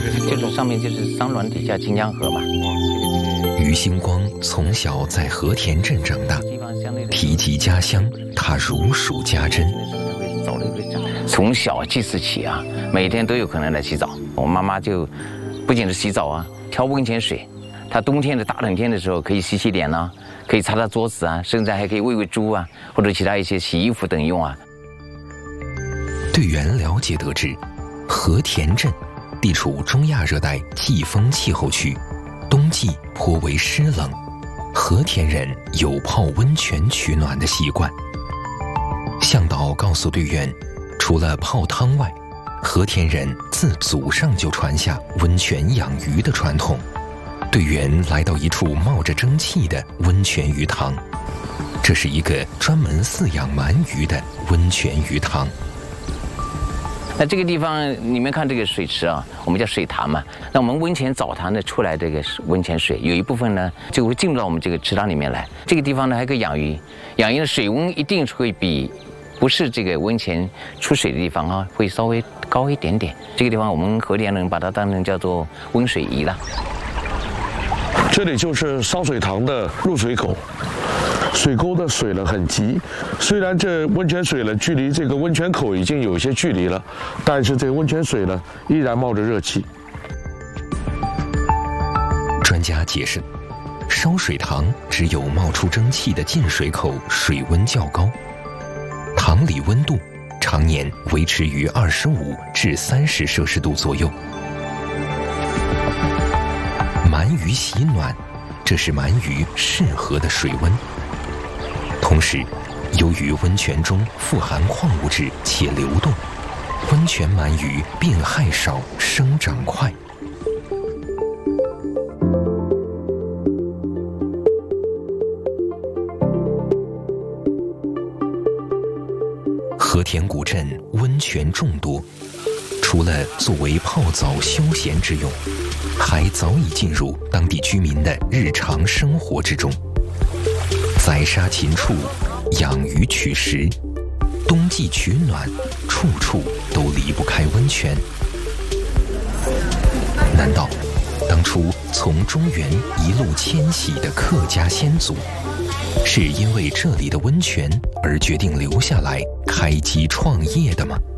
就是上面就是桑峦底下清江河嘛。 于星光从小在和田镇长大，提及家乡，他如数家珍。 从小记事起啊，每天都有可能来洗澡。我妈妈就不仅是洗澡啊，挑温泉水。她冬天的大冷天的时候，可以洗洗脸啊，可以擦擦桌子啊，甚至还可以喂喂猪啊，或者其他一些洗衣服等用啊。 队员了解得知，和田镇地处中亚热带季风气候区，冬季颇为湿冷，和田人有泡温泉取暖的习惯。向导告诉队员，除了泡汤外，和田人自祖上就传下温泉养鱼的传统。队员来到一处冒着蒸汽的温泉鱼塘，这是一个专门饲养鳗鱼的温泉鱼塘。 那这个地方，你们看这个水池啊，我们叫水塘嘛。那我们温泉澡堂呢出来这个温泉水，有一部分呢就会进入到我们这个池塘里面来。这个地方呢还可以养鱼，养鱼的水温一定会比不是这个温泉出水的地方啊，会稍微高一点点。这个地方我们和田人把它当成叫做温水颐了。 这里就是烧水塘的入水口，水沟的水呢很急，虽然这温泉水呢距离这个温泉口已经有一些距离了，但是这温泉水呢依然冒着热气。 专家解释，烧水塘只有冒出蒸汽的进水口水温较高，塘里温度常年维持于25至30摄氏度左右。鳗鱼洗暖，这是鳗鱼适合的水温。同时，由于温泉中富含矿物质且流动，温泉鳗鱼病害少，生长快。和田古镇温泉众多，除了作为泡澡休闲之用，还早已进入当地居民的日常生活之中。宰杀禽畜，养鱼取食，冬季取暖，处处都离不开温泉。难道当初从中原一路迁徙的客家先祖，是因为这里的温泉而决定留下来开基创业的吗？